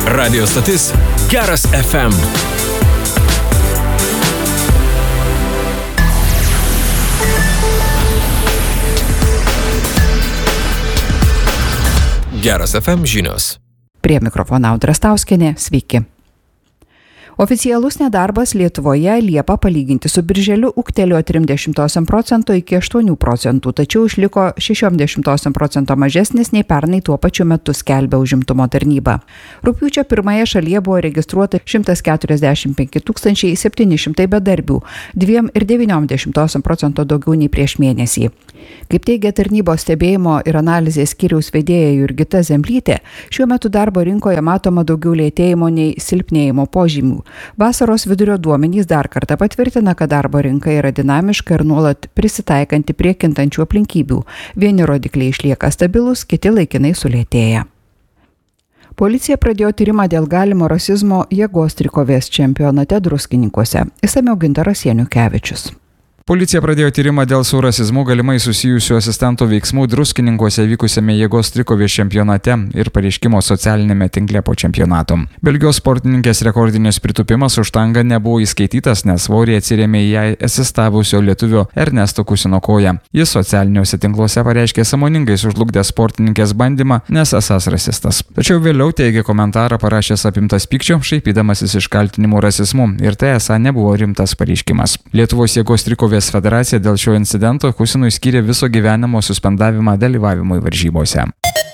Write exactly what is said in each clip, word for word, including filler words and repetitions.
Radio stotis Geras F M. Geras F M žinios. Prie mikrofono Audra Stauskienė, sveiki. Oficialus nedarbas Lietuvoje Liepą palyginti su birželiu ūgtelėjo trim dešimtosiom procento iki aštuonių procentų, tačiau išliko šešiom dešimtosiom procento mažesnis nei pernai tuo pačiu metu skelbia užimtumo tarnyba. Rugpjūčio pirmąją šalyje buvo registruota šimtas keturiasdešimt penki tūkstančiai septyni šimtai bedarbių, dviem ir devyniom dešimtosiom procento daugiau nei prieš mėnesį. Kaip teigia tarnybos stebėjimo ir analizės skyriaus vedėja Jurgita Zemblytė, šiuo metu darbo rinkoje matoma daugiau lėtėjimo nei silpnėjimo požymių. Vasaros vidurio duomenys dar kartą patvirtina, kad darbo rinka yra dinamiška ir nuolat prisitaikanti prie kintančių aplinkybių. Vieni rodikliai išlieka stabilus, kiti laikinai sulėtėja. Policija pradėjo tyrimą dėl galimo rasizmo jėgos trikovės čempionate Druskininkuose. Išsamiau Gintaras Janukevičius. Policija pradėjo tyrimą dėl su rasizmu galimai susijusių asistento veiksmų Druskininkuose vykusiame jėgos trikovės čempionate ir pareiškimo socialinėme tinkle po čempionato. Belgijos sportininkės rekordinis pritūpimas už štangą nebuvo įskaitytas, nes svorį atsirėmė į jai asistavusio lietuvio Ernesto Kusino koją. Jis socialiniuose tinkluose pareiškė sąmoningai sužlugdęs sportininkės bandymą, nes esąs rasistas. Tačiau vėliau teigė komentarą parašęs apimtas pykčio, šaipydamasis iš kaltinimų rasizmu, ir tai esą nebuvo rimtas pareiškimas. Lietuvos jėgos trikovės Federacija dėl šio incidento Kusinui skyrė viso gyvenimo suspendavimą dalyvavimui varžybose.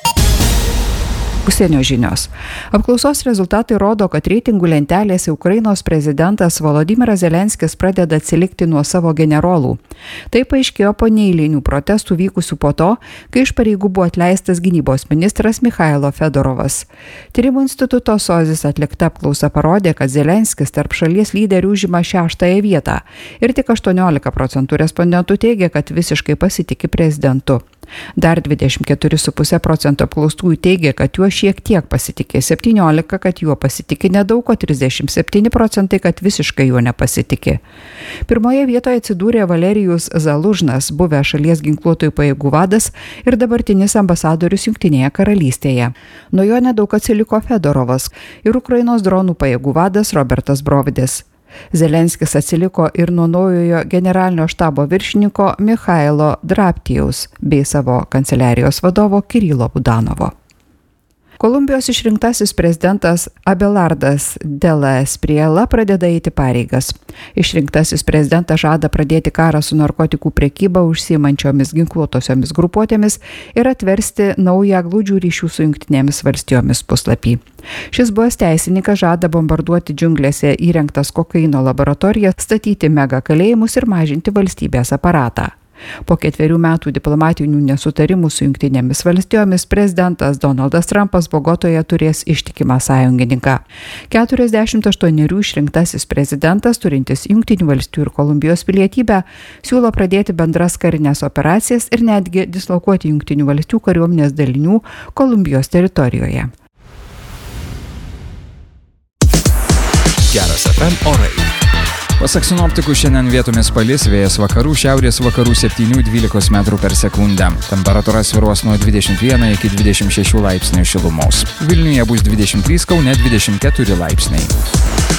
Užsienio žinios. Apklausos rezultatai rodo, kad reitingų lentelėse Ukrainos prezidentas Volodymyras Zelenskis pradeda atsilikti nuo savo generolų. Tai paaiškėjo po neeilinių protestų vykusių po to, kai iš pareigų buvo atleistas gynybos ministras Michailo Fedorovas. Tyrimų instituto Sozis atlikta apklausa parodė, kad Zelenskis tarp šalies lyderių užima šeštąją vietą ir tik aštuoniolika procentų respondentų teigia, kad visiškai pasitiki prezidentu. Dar dvidešimt keturi su puse procento apklaustųjų teigia, kad juo šiek tiek pasitikė, septyniolika, kad juo pasitikė nedaug, o trisdešimt septyni procentai, kad visiškai juo nepasitikė. Pirmoje vietoje atsidūrė Valerijus Zalužnas, buvęs šalies ginkluotojų pajėgų vadas ir dabartinis ambasadorius Jungtinėje karalystėje. Nuo jo nedaug atsiliko Fedorovas ir Ukrainos dronų pajėgų vadas Robertas Brovidis. Zelenskis atsiliko ir nuo naujojo generalinio štabo viršininko Michailo Draptijaus bei savo kanceliarijos vadovo Kirilo Budanovo. Kolumbijos išrinktasis prezidentas Abelardas Dela Espriella pradeda eiti pareigas. Išrinktasis prezidentas žada pradėti karą su narkotikų prekyba užsiimančiomis ginkluotosiomis grupuotėmis ir atversti naują glaudžių ryšių su Jungtinėmis valstijomis puslapį. Šis buvęs teisininkas žada bombarduoti džiunglėse įrengtas kokaino laboratorijas, statyti mega kalėjimus ir mažinti valstybės aparatą. Po ketverių metų diplomatinių nesutarimų su Jungtinėmis valstijomis prezidentas Donaldas Trumpas Bogotoje turės ištikimą sąjungininką. keturiasdešimt aštuonerių išrinktasis prezidentas, turintis Jungtinių valstijų ir Kolumbijos pilietybę, siūlo pradėti bendras karinės operacijas ir netgi dislokuoti Jungtinių valstijų kariuomenės dalinių Kolumbijos teritorijoje. Geras F M orai. Pasak sinoptikų, šiandien vietomis palis, vėjas vakarų, šiaurės vakarų septynių dvylikos metrų per sekundę. Temperatūra svyruos nuo dvidešimt vieno iki dvidešimt šešių laipsnių šilumos. Vilniuje bus dvidešimt trys, Kaune dvidešimt keturi laipsniai.